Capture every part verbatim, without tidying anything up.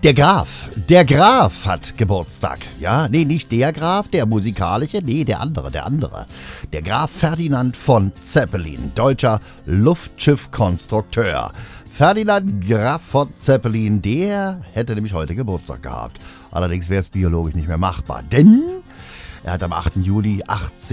Der Graf, der Graf hat Geburtstag. Ja, nee, nicht der Graf, der musikalische, nee, der andere, der andere. Der Graf Ferdinand von Zeppelin, deutscher Luftschiffkonstrukteur. Ferdinand Graf von Zeppelin, der hätte nämlich heute Geburtstag gehabt. Allerdings wäre es biologisch nicht mehr machbar, denn er hat am achten Juli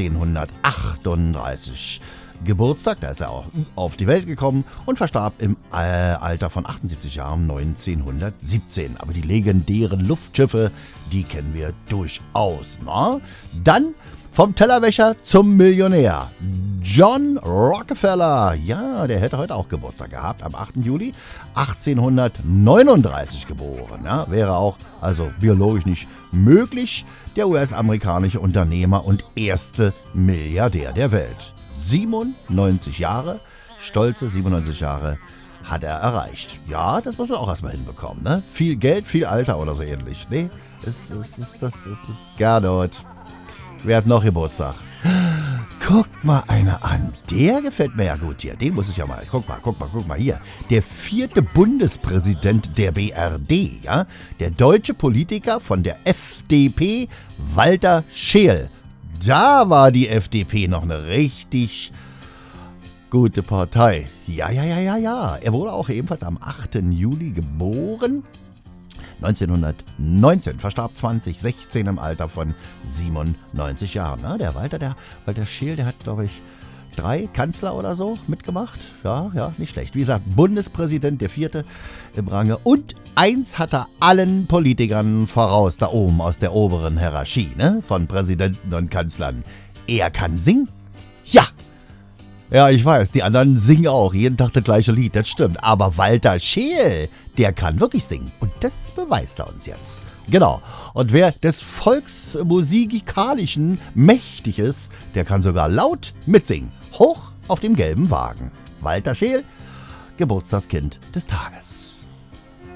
achtzehnhundertachtunddreißig Geburtstag, da ist er auch auf die Welt gekommen und verstarb im äh, Alter von achtundsiebzig Jahren neunzehnhundertsiebzehn. Aber die legendären Luftschiffe, die kennen wir durchaus. Na? Dann vom Tellerwäscher zum Millionär. John Rockefeller, ja, der hätte heute auch Geburtstag gehabt, am achten Juli achtzehnhundertneununddreißig geboren. Ja, wäre auch also biologisch nicht möglich. Der U S-amerikanische Unternehmer und erste Milliardär der Welt. siebenundneunzig Jahre, stolze siebenundneunzig Jahre hat er erreicht. Ja, das muss man auch erstmal hinbekommen, ne? Viel Geld, viel Alter oder so ähnlich. Nee, ist, ist, ist das ist, Gernot. Wer hat noch Geburtstag? Guck mal einer an. Der gefällt mir ja gut hier. Den muss ich ja mal. Guck mal, guck mal, guck mal hier. Der vierte Bundespräsident der B R D, ja? Der deutsche Politiker von der F D P, Walter Scheel. Da war die F D P noch eine richtig gute Partei. Ja, ja, ja, ja, ja. Er wurde auch ebenfalls am achten Juli geboren. neunzehnhundertneunzehn, verstarb zwanzig sechzehn im Alter von siebenundneunzig Jahren. Na, der Walter, der Walter Scheel, der hat, glaube ich, drei Kanzler oder so mitgemacht. Ja, ja, nicht schlecht. Wie gesagt, Bundespräsident, der vierte im Range. Und eins hat er allen Politikern voraus, da oben aus der oberen Hierarchie, ne, von Präsidenten und Kanzlern. Er kann singen. Ja. Ja, ich weiß, die anderen singen auch. Jeden Tag das gleiche Lied, das stimmt. Aber Walter Scheel, der kann wirklich singen. Und das beweist er uns jetzt. Genau. Und wer des Volksmusikalischen mächtig ist, der kann sogar laut mitsingen. Hoch auf dem gelben Wagen. Walter Scheel, Geburtstagskind des Tages.